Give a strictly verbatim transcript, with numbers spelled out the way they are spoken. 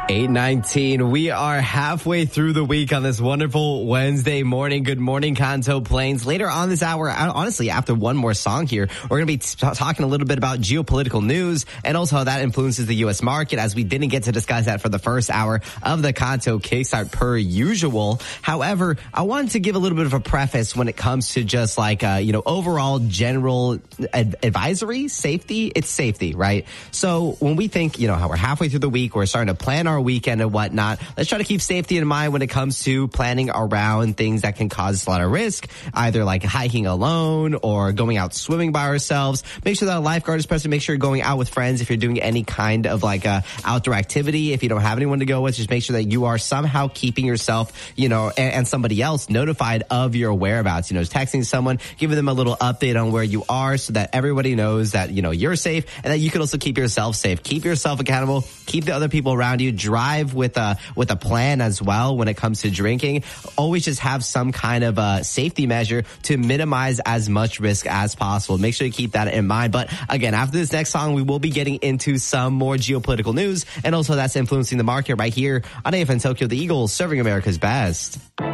eight nineteen. We are halfway through the week on this wonderful Wednesday morning. Good morning, Kanto Plains. Later on this hour, honestly, after one more song here, we're going to be t- talking a little bit about geopolitical news and also how that influences the U S market, as we didn't get to discuss that for the first hour of the Kanto Kickstart per usual. However, I wanted to give a little bit of a preface when it comes to just like, uh, you know, overall general ad- advisory, safety. It's safety, right? So when we think, you know, how we're halfway through the week, we're starting to plan our weekend and whatnot, let's try to keep safety in mind when it comes to planning around things that can cause a lot of risk, either like hiking alone or going out swimming by ourselves. Make sure that a lifeguard is present. Make sure you're going out with friends if you're doing any kind of like a outdoor activity. If you don't have anyone to go with, just make sure that you are somehow keeping yourself, you know, and, and somebody else notified of your whereabouts. You know, texting someone, giving them a little update on where you are so that everybody knows that, you know, you're safe and that you can also keep yourself safe. Keep yourself accountable. Keep the other people around you. Drive with a with a plan as well when it comes to drinking. Always just have some kind of a safety measure to minimize as much risk as possible. Make sure you keep that in mind. But again, after this next song, we will be getting into some more geopolitical news and also that's influencing the market right here on A F M Tokyo. The Eagles serving America's best.